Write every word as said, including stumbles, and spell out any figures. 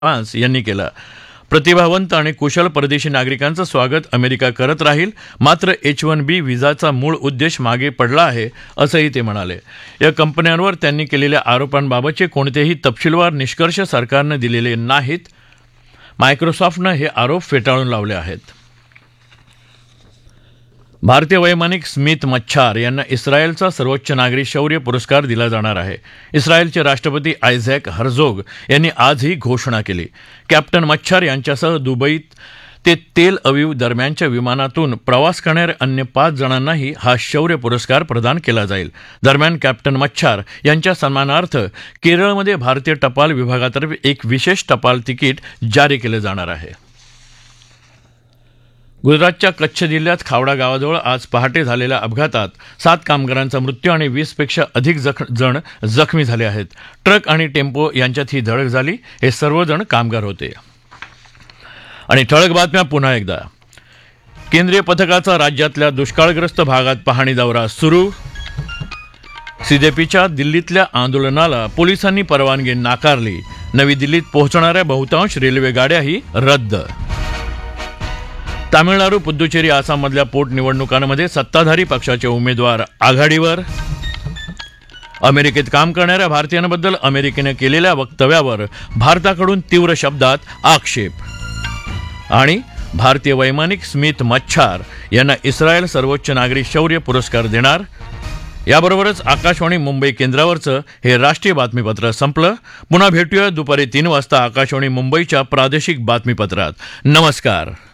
France यांनी केलं. प्रतिभावंत आणि कुशल परदेशी नागरिकांचं स्वागत अमेरिका करत राहील, मात्र एच वन बी व्हिसाचा मूळ उद्देश मागे पडला आहे असंही ते म्हणाले. या कंपन्यांवर त्यांनी केलेल्या आरोपांबाबतचे कोणतेही तपशीलवार निष्कर्ष सरकारनं दिलेले नाहीत. मायक्रोसॉफ्टनं हे आरोप फेटाळून लावले आहेत. भारतीय वैमानिक स्मिथ मच्छार यांना इस्रायलचा सर्वोच्च नागरी शौर्य पुरस्कार दिला जाणार आहे. इस्रायलचे राष्ट्रपती आयझॅक हर्झोग यांनी आज ही घोषणा केली. कॅप्टन मच्छार यांच्यासह दुबईत ते तेल अवीव दरम्यानच्या विमानातून प्रवास करणाऱ्या अन्य पाच जणांनाही हा शौर्य पुरस्कार प्रदान केला जाईल. दरम्यान कॅप्टन मच्छार यांच्या सन्मानार्थ केरळमध्ये भारतीय टपाल विभागातर्फे एक विशेष टपाल तिकीट जारी केलं जाणार आहे. गुजरातच्या कच्छ जिल्ह्यात खावडा गावाजवळ आज पहाटे झालेल्या अपघातात सात कामगारांचा मृत्यू आणि वीसपेक्षा अधिक जख जण जखमी झाले आहेत. ट्रक आणि टेम्पो यांच्यात ही धडक झाली. हे सर्वजण कामगार होते. आणि ठळक बातम्या पुन्हा एकदा. केंद्रीय पथकाचा राज्यातल्या दुष्काळग्रस्त भागात पाहणी दौरा सुरू. सीजेपीच्या दिल्लीतल्या आंदोलनाला पोलिसांनी परवानगी नाकारली. नवी दिल्लीत पोहोचणाऱ्या बहुतांश रेल्वे गाड्याही रद्द. तामिळनाडू, पुद्दुचेरी, आसाममधल्या पोटनिवडणुकांमध्ये सत्ताधारी पक्षाचे उमेदवार आघाडीवर. अमेरिकेत काम करणाऱ्या भारतीयांबद्दल अमेरिकेनं केलेल्या वक्तव्यावर भारताकडून तीव्र शब्दात आक्षेप. आणि भारतीय वैमानिक स्मिथ मच्छार यांना इस्रायल सर्वोच्च नागरी शौर्य पुरस्कार देणार. याबरोबरच आकाशवाणी मुंबई केंद्रावरचं हे राष्ट्रीय बातमीपत्र संपलं. पुन्हा भेटूया दुपारी तीन वाजता आकाशवाणी मुंबईच्या प्रादेशिक बातमीपत्रात. नमस्कार.